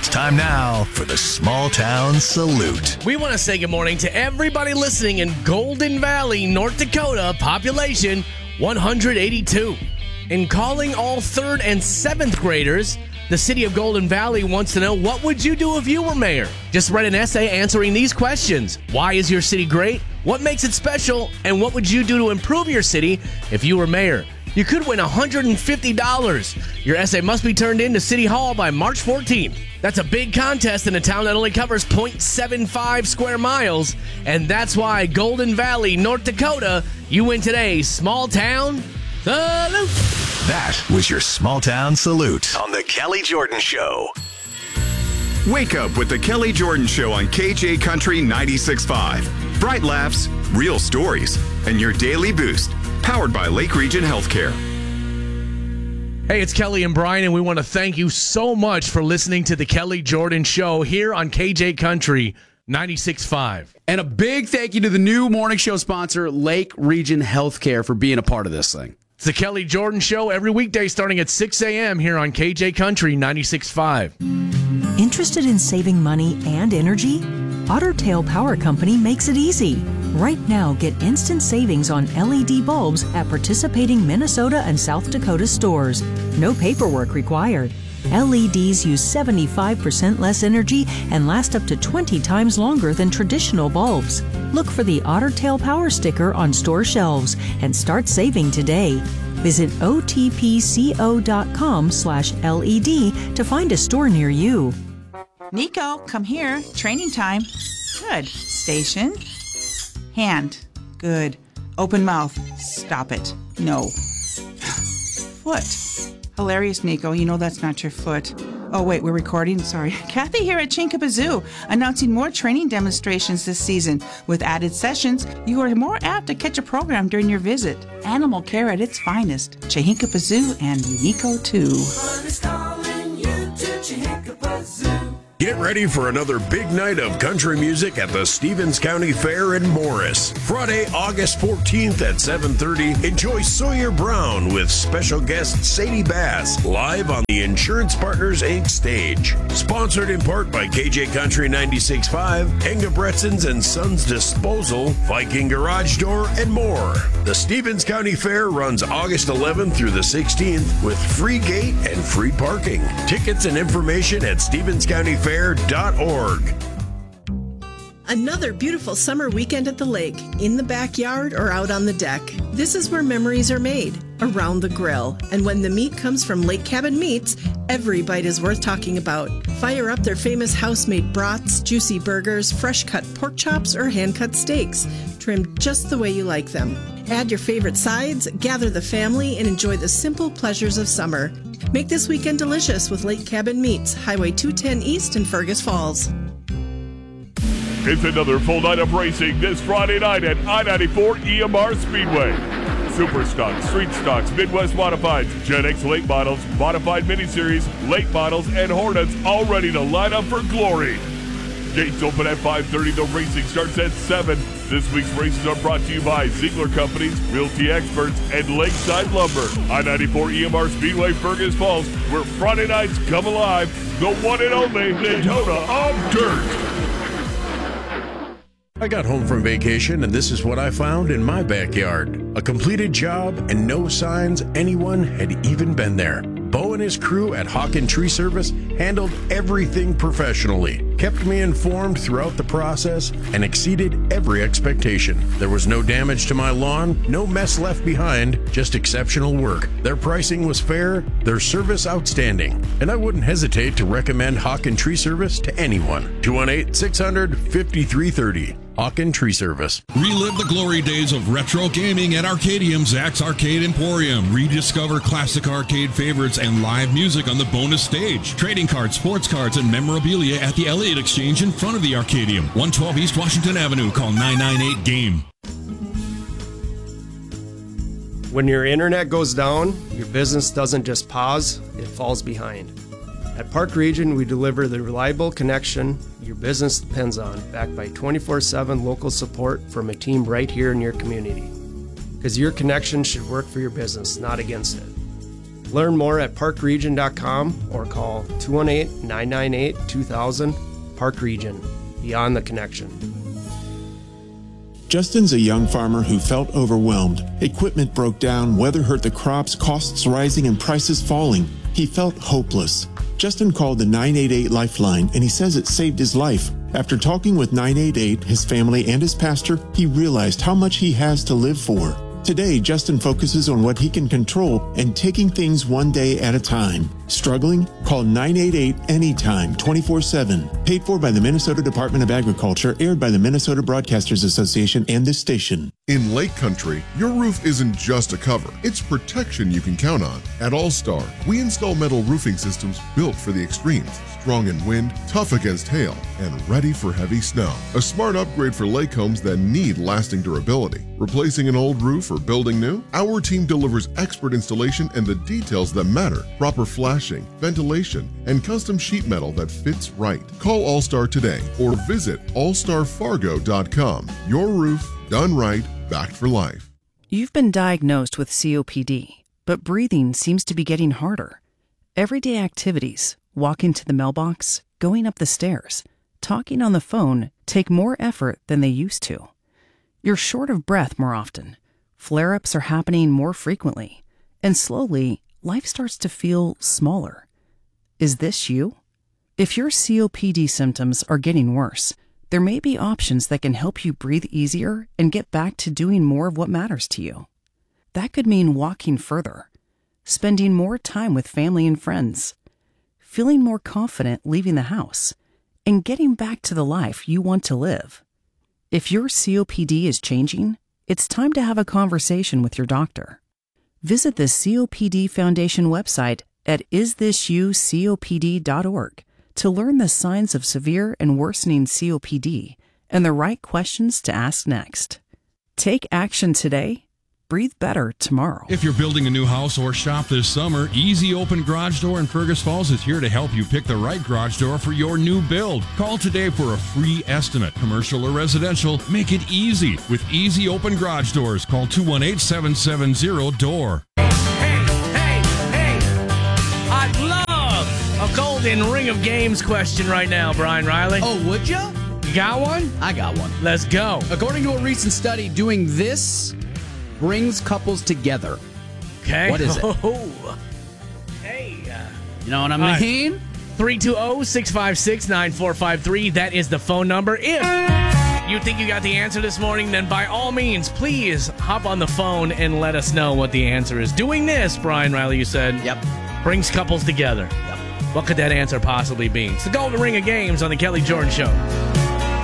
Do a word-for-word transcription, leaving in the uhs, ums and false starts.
time now for the Small Town Salute. We want to say good morning to everybody listening in Golden Valley, North Dakota, population one hundred eighty-two. In calling all third and seventh graders, the city of Golden Valley wants to know, what would you do if you were mayor? Just write an essay answering these questions. Why is your city great? What makes it special? And what would you do to improve your city if you were mayor? You could win one hundred fifty dollars. Your essay must be turned in to City Hall by March fourteenth. That's a big contest in a town that only covers zero point seven five square miles. And that's why Golden Valley, North Dakota, you win today. Small Town Salute. That was your Small Town Salute on The Kelly Jordan Show. Wake up with The Kelly Jordan Show on K J Country ninety-six point five. Bright laughs, real stories, and your daily boost. Powered by Lake Region Healthcare. Hey, it's Kelly and Brian, and we want to thank you so much for listening to The Kelly Jordan Show here on K J Country ninety-six point five. And a big thank you to the new morning show sponsor, Lake Region Healthcare, for being a part of this thing. It's The Kelly Jordan Show every weekday starting at six a.m. here on K J Country ninety-six point five. Interested in saving money and energy? Otter Tail Power Company makes it easy. Right now, get instant savings on L E D bulbs at participating Minnesota and South Dakota stores. No paperwork required. L E Ds use seventy-five percent less energy and last up to twenty times longer than traditional bulbs. Look for the Otter Tail Power sticker on store shelves and start saving today. Visit O T P C O dot com slash L E D to find a store near you. Nico, come here. Training time. Good. Station. Hand. Good. Open mouth. Stop it. No. Foot. Hilarious, Nico. You know that's not your foot. Oh, wait, we're recording? Sorry. Kathy here at Chinkappa Zoo, announcing more training demonstrations this season. With added sessions, you are more apt to catch a program during your visit. Animal care at its finest. Chinkappa Zoo and Nico, too. Get ready for another big night of country music at the Stevens County Fair in Morris. Friday, August fourteenth at seven thirty, enjoy Sawyer Brown with special guest Sadie Bass live on the Insurance Partners Incorporated stage. Sponsored in part by K J Country ninety-six point five, Engebretsen's and Sons Disposal, Viking Garage Door, and more. The Stevens County Fair runs August eleventh through the sixteenth with free gate and free parking. Tickets and information at Stevens County Fair dot org. Another beautiful summer weekend at the lake, in the backyard or out on the deck. This is where memories are made, around the grill. And when the meat comes from Lake Cabin Meats, every bite is worth talking about. Fire up their famous house-made brats, juicy burgers, fresh-cut pork chops, or hand-cut steaks, trimmed just the way you like them. Add your favorite sides, gather the family, and enjoy the simple pleasures of summer. Make this weekend delicious with Lake Cabin Meats, Highway two ten East in Fergus Falls. It's another full night of racing this Friday night at I ninety-four E M R Speedway. Super Stocks, Street Stocks, Midwest Modifieds, Gen X Late Models, Modified Miniseries, Late Models, and Hornets all ready to line up for glory. Gates open at five thirty. The racing starts at seven. This week's races are brought to you by Ziegler Companies, Realty Experts, and Lakeside Lumber. I ninety-four E M R Speedway, Fergus Falls, where Friday nights come alive. The one and only Daytona of Dirt. I got home from vacation, and this is what I found in my backyard. A completed job and no signs anyone had even been there. Bo and his crew at Hawken Tree Service handled everything professionally, kept me informed throughout the process, and exceeded every expectation. There was no damage to my lawn, no mess left behind, just exceptional work. Their pricing was fair, their service outstanding, and I wouldn't hesitate to recommend Hawken Tree Service to anyone. two one eight, six hundred, fifty-three thirty. Hawken Tree Service. Relive the glory days of retro gaming at Arcadium Zach's Arcade Emporium. Rediscover classic arcade favorites and live music on the bonus stage. Trading cards, sports cards, and memorabilia at the Elliott Exchange in front of the Arcadium. one twelve East Washington Avenue. Call nine nine eight game. When your internet goes down, your business doesn't just pause, it falls behind. At Park Region, we deliver the reliable connection your business depends on, backed by twenty-four seven local support from a team right here in your community. Because your connection should work for your business, not against it. Learn more at park region dot com or call two one eight, nine nine eight, two thousand. Park Region, beyond the connection. Justin's a young farmer who felt overwhelmed. Equipment broke down, weather hurt the crops, costs rising, and prices falling. He felt hopeless. Justin called the nine eight eight Lifeline, and he says it saved his life. After talking with nine eight eight, his family, and his pastor, he realized how much he has to live for. Today, Justin focuses on what he can control and taking things one day at a time. Struggling? Call nine eight eight anytime, twenty-four seven. Paid for by the Minnesota Department of Agriculture, aired by the Minnesota Broadcasters Association and this station. In Lake Country, your roof isn't just a cover, it's protection you can count on. At All Star, we install metal roofing systems built for the extremes, strong in wind, tough against hail, and ready for heavy snow. A smart upgrade for lake homes that need lasting durability. Replacing an old roof or building new? Our team delivers expert installation and the details that matter. Proper flashing, ventilation, and custom sheet metal that fits right. Call All Star today or visit all star fargo dot com. Your roof, done right, backed for life. You've been diagnosed with C O P D, but breathing seems to be getting harder. Everyday activities, walking to the mailbox, going up the stairs, talking on the phone take more effort than they used to. You're short of breath more often. Flare-ups are happening more frequently. And slowly, life starts to feel smaller. Is this you? If your C O P D symptoms are getting worse, there may be options that can help you breathe easier and get back to doing more of what matters to you. That could mean walking further, spending more time with family and friends, feeling more confident leaving the house, and getting back to the life you want to live. If your C O P D is changing, it's time to have a conversation with your doctor. Visit the C O P D Foundation website at is this you C O P D dot org to learn the signs of severe and worsening C O P D and the right questions to ask next. Take action today. Breathe better tomorrow. If you're building a new house or shop this summer, Easy Open Garage Door in Fergus Falls is here to help you pick the right garage door for your new build. Call today for a free estimate. Commercial or residential, make it easy with Easy Open Garage Doors. Call two one eight, seven seven zero, D O O R. I'd love a golden ring of games question right now, Brian Riley. Oh, would ya? You got one? I got one. Let's go. According to a recent study, doing this brings couples together. Okay. What is it? Oh. Hey. Uh, you know what I mean? Right. three two zero, six five six, nine four five three. That is the phone number. If you think you got the answer this morning, then by all means, please hop on the phone and let us know what the answer is. Doing this, Brian Riley, you said, yep, brings couples together. Yep. What could that answer possibly be? It's the Golden Ring of Games on the Kelly Jordan Show.